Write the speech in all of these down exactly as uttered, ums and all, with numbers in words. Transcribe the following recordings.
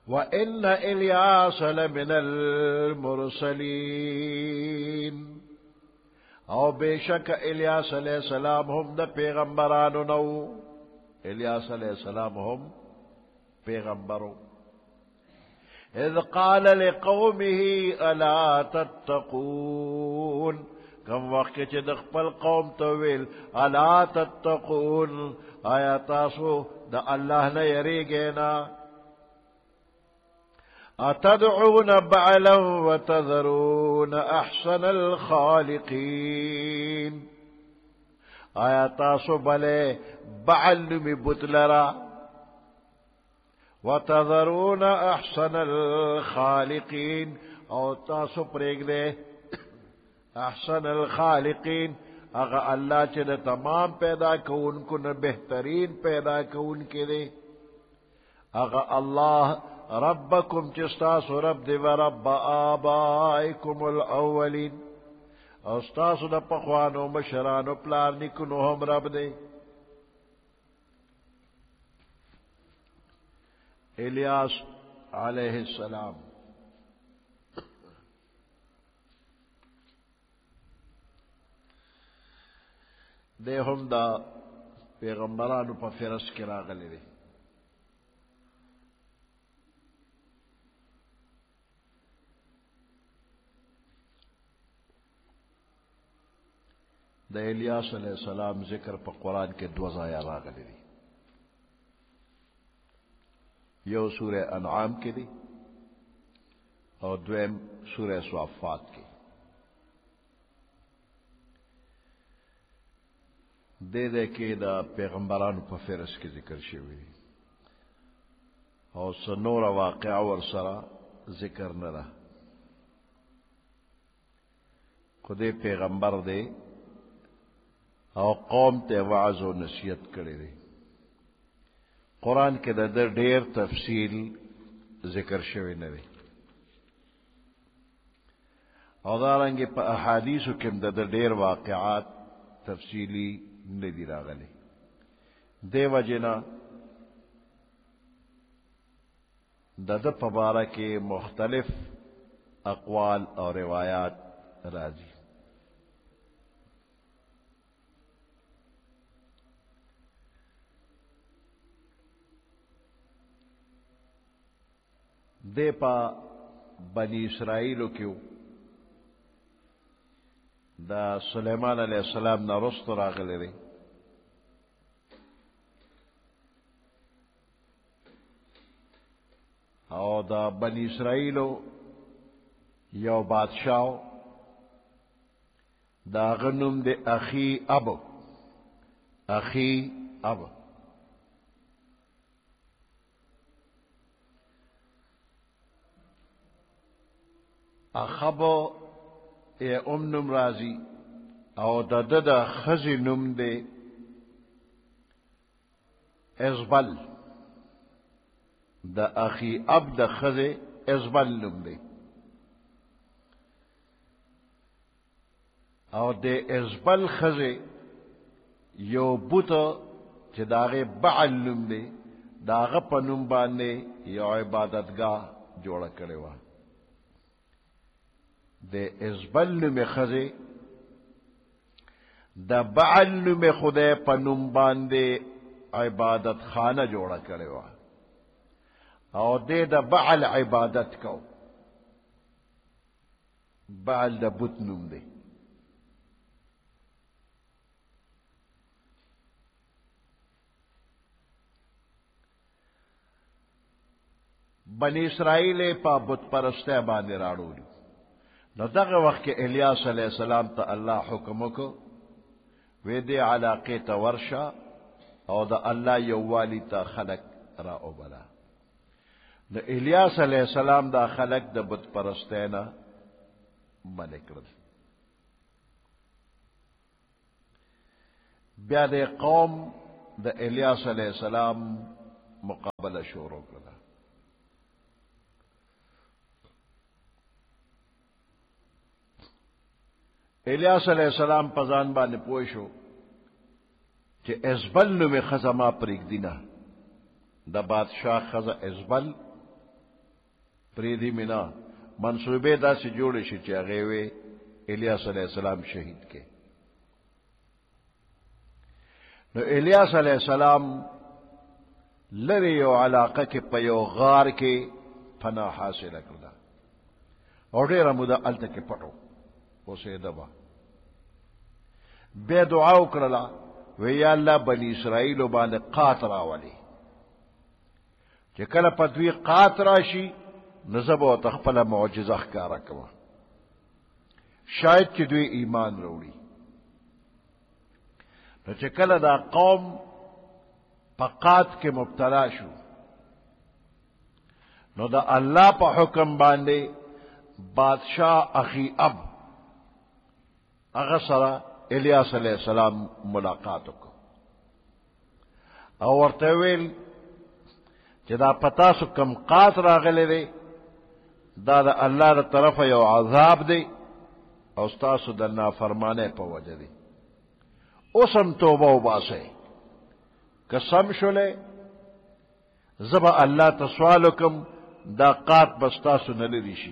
व इन्न इलियास लमिनल मुरसलीन और बेशक इलियास अलैहिस्सलाम हम द पैगंबरानो नौ इलियास अलैहिस्सलाम हम पैगंबरों इज़ क़ाल लिक़ौमिही अला तत्तक़ून कम वक्त च दखपल कौम तविल अला तत्तक़ून आया तासो द अल्लाह न यरेगेना अतदऊन बअलन व तज़रून अहसनल खालिकीन आया तासो भले बअल में बुतलरा व तज़रून अहसनल खालिकीन और तासो प्रेगले अहसनल खालिकीन अगर अल्लाह च तमाम पैदा को उनको न बेहतरीन पैदा को उनके दे अगर अल्लाह रब्बकुम चिस्तासु रब दे व रब्ब आबाइकुमुल अव्वलीन और स्तासु द पखवानो मशरानो प्लार निकुनो हम रब दे इलियास अलैहिस्सलाम दे हम दा पैगंबरानु पर फिरस के रागले दे द इलियास अलैहिस्सलाम जिक्र पर कुरान के दो ज़ाया रागले दे यो सूरह अनआम के दी और द्वेम सूरह स्वाफात की दे दे के दा पैगंबरान पर फिरस के जिक्र शुवी और सनोरा वाक़या और सरा जिक्र न रहा खुदे पैगंबर दे और कौम ते वाज़ और नसीहत करे दे कुरान के दर ढेर तफसील जिक्र शवे न दे और दारंगे पर अहादीस के दर ढेर वाक़यात तफसीली नदी रागले दे वजना दद पबारा के मुख्तलिफ अक़वाल और रिवायात राजी दे पा बनी इसराइल क्यों दा सुलेमान अलैहिस्सलाम ना रुस्त रागले दे और दा बनी इसराइल यो बादशाह दा गनुम दे अखी अब अखी अब अखबो ए उम नुम राजी और दद खजी नुम दे एजबल द अखी अब द खजे एजबल नुम दे और दे एजबल खजे यो बुत च दागे बअल नुम दे दाग पनुम बाने यो इबादतगाह जोड़ा करे वा दे इजबल में खजे द बअल में खुदे पनुम बांदे इबादत खाना जोड़ा करे वा और दे द बअल इबादत को बअल द बुत नुम दे बनी इसराइल पा बुत परस्ते बांधे राड़ोली न दग वक्त के इलियास अलैहिस्सलाम ता अल्लाह हुक्म को वेदे अलाक़े ता वर्षा और द अल्लाह यवाली ता खलक रा बला द इलियास अलैहिस्सलाम दा खलक द बुत परस्तेना मलिक रद ब्याद कौम द इलियास अलैहिस्सलाम मुकाबला शुरू करा इलियास अलैहिस्सलाम पजान बाने पोशो कि एजबल में खजा मा परिक दिना द बादशाह खजा एजबल پریدی مینا منصوبے دا سے جوڑے شي چې هغه وی الیاس علیہ السلام شهید کې. نو الیاس علیہ السلام لری یو علاقه کې په یو غار کې پناه حاصل کړه او ډیره موده هلته کې پټو اوسېده به. بیا دعا وکړله وی یا الله بني اسرائیلو باندې قات راولي چې کله په دوی قات راشي نو زه به ورته خپله معجزه ښکاره کوم شاید چې دوی ایمان راوړي. نو چې کله دا قوم په قات کې مبتلا شو نو دا الله په حکم باندې بادشاہ اخی اب هغه سره الیاس علیہ السلام ملاقات وکړ او ورته ویل چې دا پتا سو کم قات راغلی دی دا د الله د طرفه یو عذاب دی او ستاسو د نافرمانۍ په وجه دی. اوس هم توبه وباسئ قسم شولې زه به الله ته سوال وکم دا قات به ستاسو نه لرې شي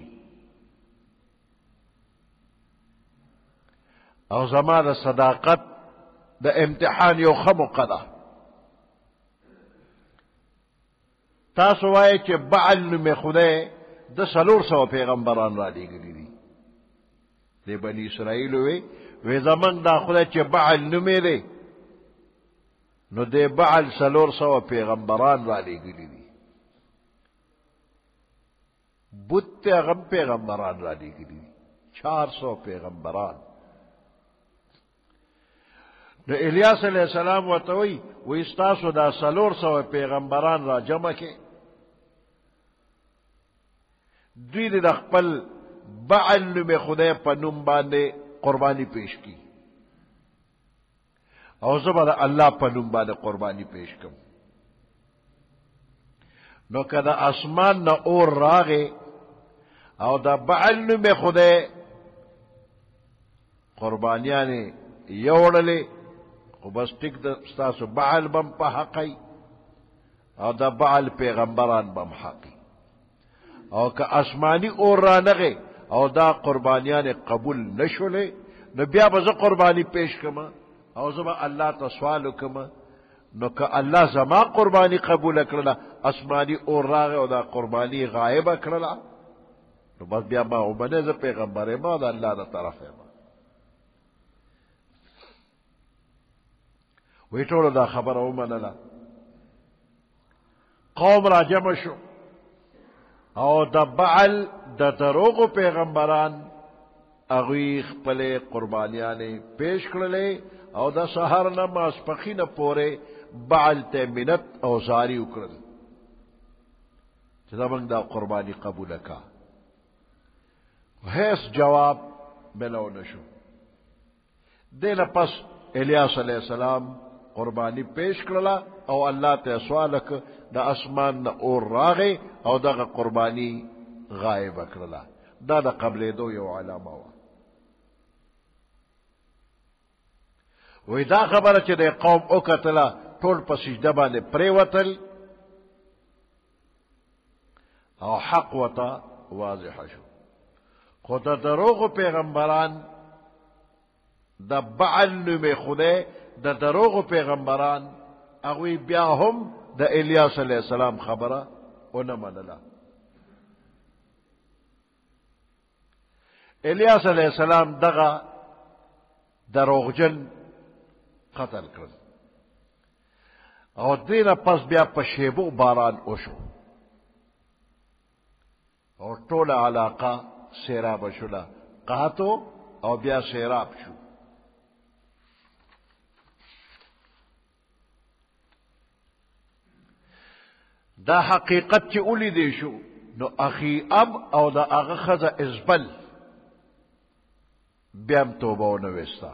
او زما د صداقت د امتحان یو ښه موقع ده. تاسو وایئ چې بعل نومې خدای د څلور سوه پیغمبران را لېږلي دي. د بني اسرائیلو وی وی زمونږ دا خدای چې بعل نومې دی نو د بعل څلور سوه پیغمبران را لېږلي دي. بت ته هغه پیغمبران را لېږلي دي چار سوه پیغمبران. نو الیاس علیہ السلام ورته وی وی ستاسو دا څلور سوه پیغمبران را جمع کې دوی د خپل بعل نومې خدای په نوم باندې قربانی پیش کی او زه به د الله په نوم باندې قربانی پیش کم. نو که د اسمان نه اور راغې او د بعل نومې خدای قربانیانې یوړلې خو بس ټیک د ستاسو بعل بم په حقی او د بعل پیغمبران بم حقی او که آسمانی اور را نغې او دا قربانیان قبول نشولې نو بیا به زه قربانی پیش کما او زه به الله ته سوال وکم نو که الله زما قربانی قبول کړله آسمانی اور راغې او دا قربانی غایبه کړله نو بس بیا ما ومنه زه پیغمبر یم او د الله د طرف یم. وی ټولو دا خبره ومنله. قوم را جمع شو او د بعل د دروغو پیغمبران هغوی خپلې قربانیانې پیش کړلې او د سهار نه ماسپښینه پورې بعل ته منت او زاری وکړل چې زموږ دا قرباني قبوله کا. هیڅ جواب ملو نشو. دې نه پس الیاس علیہ السلام قربانی پیش کړله او الله ته سوال وکړ د اسمان نه اور راغې او دغه قربانی غایبه کړله. دا د قبلېدو یو علامه وه. وی دا خبره چې د قوم وکتله ټول په سجده باندې پرېوتل او حق ورته واضحه شو. خو د دروغو پیغمبران د بعل نومې خدای د دروغو پیغمبران هغوی بیا هم د الیاس علیہ السلام خبره ونه منله. الیاس علیہ السلام دغه دروغجن قتل کړل او دې نه پس بیا په شیبو باران وشو او ټوله علاقه سیراب شوله قحطو او بیا سیراب شو. دا حقیقت چې ولیدې شو نو اخی اب او دا هغه ښځه ازبل بیا هم توبه ونه ویسته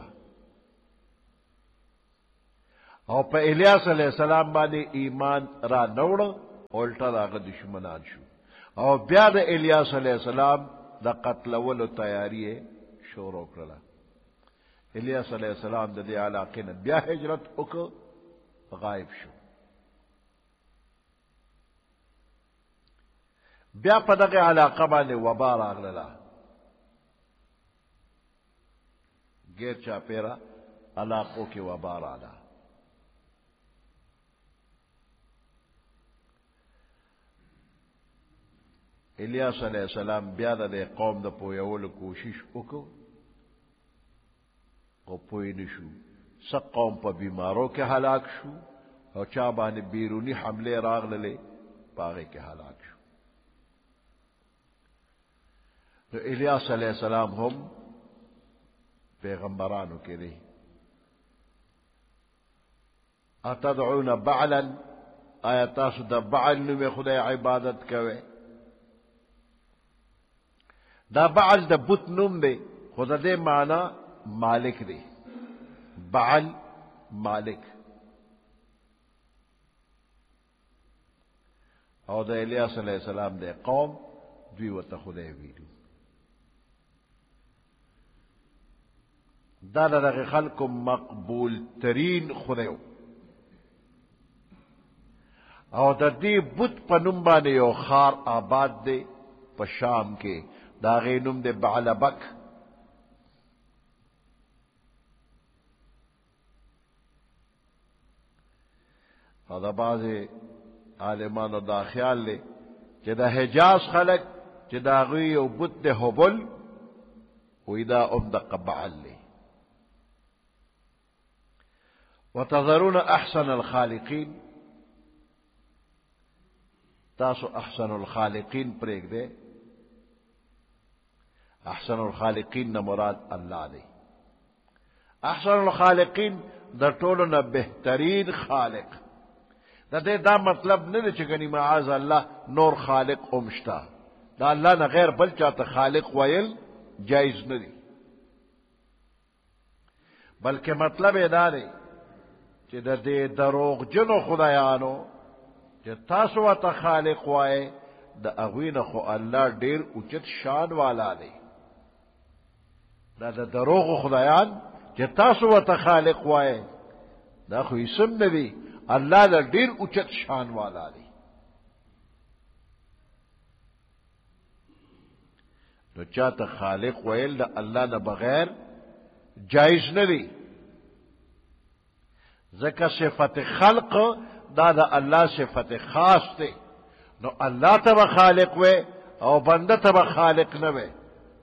او په الیاس علیہ السلام باندې ایمان را نوړه الټا د هغه دشمنان شو او بیا د الیاس علیہ السلام د قتلولو تیاری شروع کړله. الیاس علیہ السلام د دې علاقې نه بیا هجرت وکړ غایب شو. بیا په دغه علاقه باندې وبا راغله غیر چاپیرا علاقو کې وبا راغله الیاس علیہ السلام بیا د قوم د پویولو کوشش وکړو او پوی نشو څه قوم په بیمارو کې هلاک شو او چا باندې بیرونی حمله راغله پاغه کې هلاک شو نو الیاس علیہ السلام هم پیغمبرانو کې دي اتدعون بعلا آیا تاسو د بعل نوم خدای عبادت کوئ دا بعل د بت نوم دی خدا دې معنا مالک دی بعل مالک او د الیاس علیہ السلام د قوم دوی ورته خدای ویلو دا دغه خلکو مقبول ترین خدایو او د دې بت په نوم باندې یو خار آباد دی په شام کې دا غي نوم د بعلبک او دا بعض عالمانو دا خیال لے چې دا حجاز خلق چې دا غي یو بت د هبل وې دا ام د قبعل لے وتذرون احسن الخالقین تاسو احسن الخالقین پرېږ دے احسن الخالقین نہ مراد اللہ دے احسن الخالقین دا ټولو نه بهترین خالق دا دے دا مطلب نه دی چې ګنې معاذ الله نور خالق اومشتا دا الله نه غیر بل چاته خالق ویل جایز نه دی بلکې مطلب یې دا دی چې د دې دروغ جنو خدایانو چې تاسو ورته خالق وایئ د هغوی نه خو الله ډېر اوچت شان والا دی دا د دروغ خدایان چې تاسو ورته خالق وایئ دا خو اسم نه دی الله له ډېر اوچت شان والا دی نو چاته خالق ویل د الله نه بغیر جایز نه دی ځکه صفت خلق دا د الله صفت خاص دی نو الله ته به خالق وی او بنده ته به خالق نه وی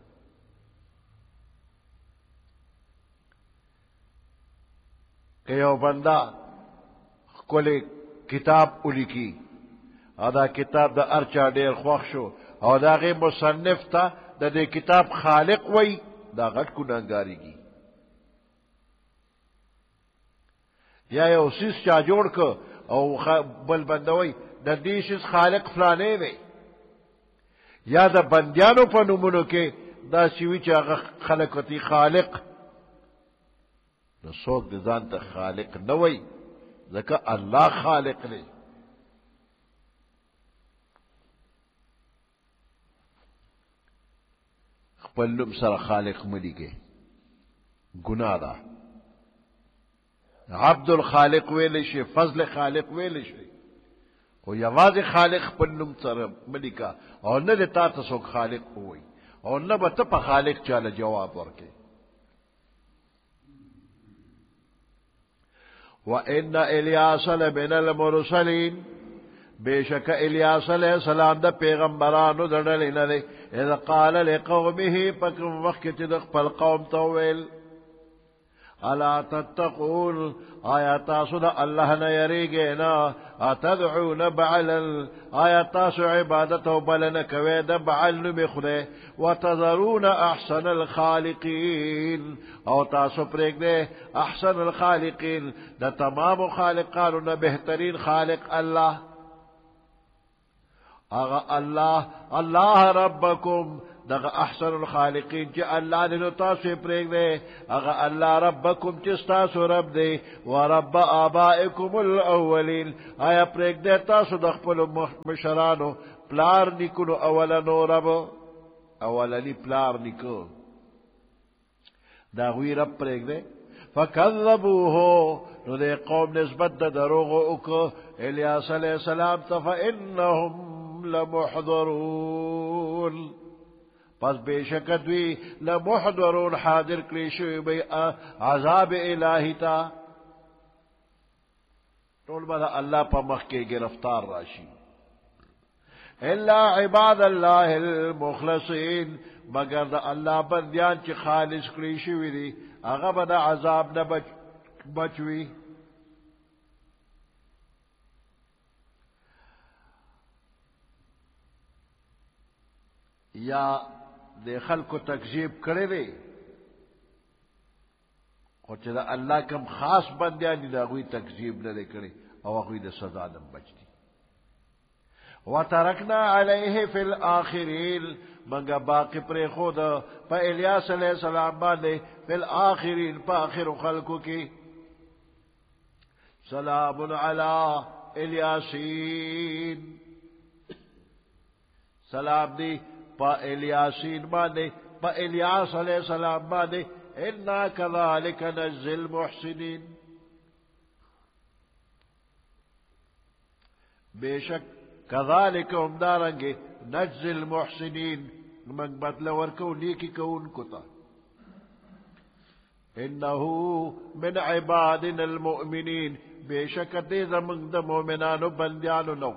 که یو بنده ښکلی کتاب ولیکي او دا کتاب د هر چا ډېر خوښ شو او د هغې مصنف ته د دې کتاب خالق وی دا غټ ګناهګارېږي یا یو سیس چا جوړ که او بل بنده وی د دې شیز خالق فلانی دی یا د بندیانو په نومونو کې داسې وي چې هغه خلک ورته خالق نو څوک د ځان ته خالق نه وی ځکه الله خالق دی خپل نوم سره خالق مه لیکئ ګناه ده عبد الخالق ویلی شي فضل خالق ویلی شي خو یوازې خالق خپل نوم سره مه لیکه او نه د تا ته څوک خالق ووایي او نه به ته په خالق چاله جواب ورکړې وَإِنَّ إِلْيَاسَ لَمِنَ الْمُرْسَلِينَ بේشک الیاس علیہ السلام دا پیغمبرانو د ډلې نه دی اذ قال لقومه پکم وخت چې د خپل قوم ته ویل الا تتقون آیا تاسو د الله نه یریږئ نه اتدعون بعلا آیا تاسو عبادت او بلنه کوئ د بعل نوم خدای وتذرون احسن الخالقین او تاسو پرېږدئ احسن الخالقین د تمام خالقانو نه بهترین خالق الله اغا الله الله ربکم دغه احسن الخالقین چې الله دې نو تاسو پرېږدئ هغه الله ربکم چې ستاسو رب دی و رب آبائکم الاولین آیا پرېږدئ تاسو د خپلو مشرانو پلار نیکونو اولنو رب اولني پلار نیکو د هغوی رب پرېږدئ فکذبوه نو دې قوم نسبت د دروغو وکړو الیاس علیہ السلام ته فانهم لمحضرون پس بیشک دوی لمحضرون حاضر کړي شوی به عذاب الہی تا ټول به الله په مخ کې گرفتار راشي الا عباد الله المخلصین مگر د الله بندیان چې خالص کړي شوی دي هغه به د عذاب نه بچ بچوي یا د خلکو تکذیب کړی دی خو چې د الله کوم خاص بندیان دي د هغوی تکذیب نه دی کړی او هغوی د سزا نه بچ دي وترکنا علیه فی الاخرین منگا باقی پر خود پا الیاس علیہ السلام باندے فی الاخرین پا آخر خلقو کی سلام علی الیاسین سلام دی پا الیاسین باندے پا الیاس علیہ السلام باندے انا کذالک نجزی المحسنین بے شک کذالک امدارنگے نجزی المحسنین من بدل ورکو نیکی کون کتا انہو من عبادنا المؤمنین بے شک دے زمن دا مومنانو بندیانو نو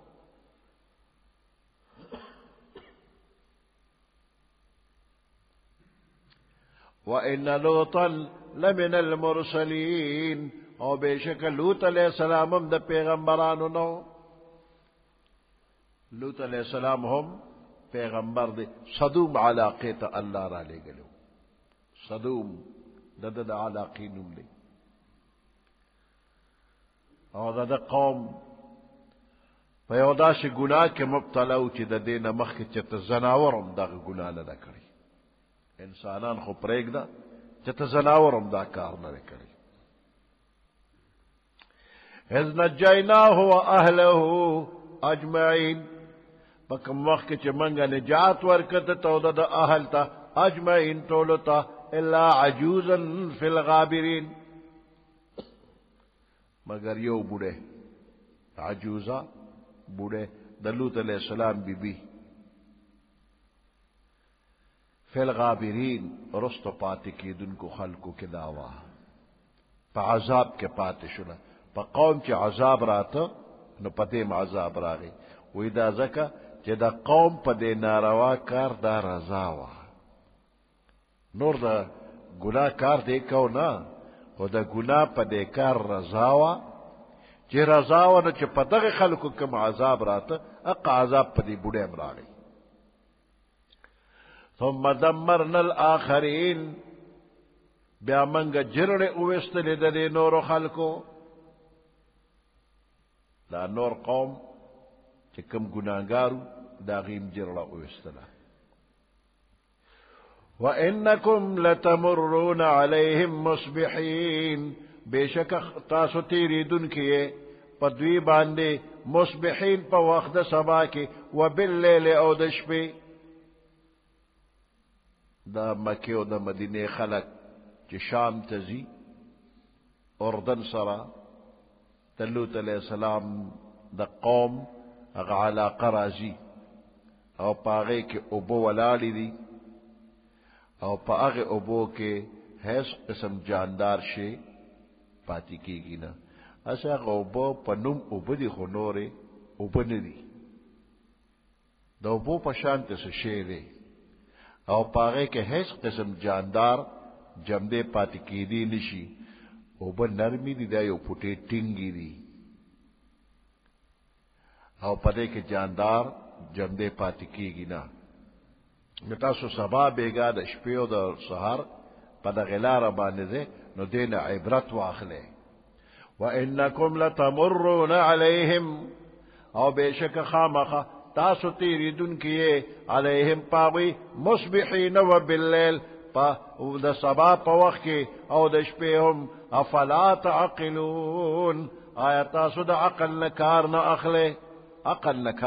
وَإِنَّ لُوطًا لَمِنَ الْمُرْسَلِينَ او بے شک لوط علیہ السلام ہم دا پیغمبرانو نو لوط علیہ السلام ہم پیغمبر دے صدوم علاقے تا اللہ را لے گلو صدوم دد دا علاقی نم لے او دد قوم پیودا سے گناہ کے مبتلاو چی دا دینا مخ کے چت زناورم دا گناہ نہ کری انسانان خو پریگ دا چت زناورم دا کار نہ کری اذ نجیناہ و اہلہ اجمعین پکم وقت چ منگا نجات ورکت تو د اهل تا اجمعین طولتا الا عجوزا فی الغابرین مگر یو بوڑے عجوزا بوڑے دلوت علیہ السلام بی بی فی الغابرین رست پاتے کی دن کو خلقو کے دعوا پا عذاب کے پاتے شنا پا قوم چ عذاب راتا نو پدیم عذاب راغی وی دا زکا چې دا قوم په دې ناروا کار دا رضا وه نور دا ګناه کار دی کو نه خو د ګناه په دې کار رضا وه چې رضا وه نو چې په دغه خلکو کوم عذاب راته اقا عذاب په دې بوډۍ هم راغی ثم دمرنا الاخرین بیا منګه جرړې اویستلې د دې نورو خلکو دا نور قوم چې کوم ګناهګارو دا غیم جرړه اویستله وانکم لتمرون علیهم مصبحین بشک تاسو تیریدونکي په دوی باندې مصبحین په وخت د سبا کې وباللیل او د شپې دا مکه او د مدینه خلک چې شام ته ځي اردن سره لوط علیہ السلام د قوم هغه علاقه راځي او پاغه کې اوبو ولاړې دي او پاغه اوبو کې هیڅ قسم جاندار شي پاتې کېږي نه اسه اوبو پنوم اوبو دي خو نورې اوبو نه دي د اوبو په شان څه شی دی او پاغه کې هیڅ قسم جاندار جمدې پاتې کېدی نشي اوبو نرمي دي دا یو پټې ټینګي دي او پدې کې جاندار جمدې پاتې کېږي نه نو تاسو سبا بیګا د شپې او د سحر په دغه لاره باندې نو دین عبرت واخلئ وانکم لتمرون علیهم او بشک خامخه تاسو تیریدونکي علیهم پاوی مصبحین وباللیل پا د سبا په وخت کې او د شپې هم افلا تعقلون آیا تاسو د عقل نه کار نه اخلئ عقل نه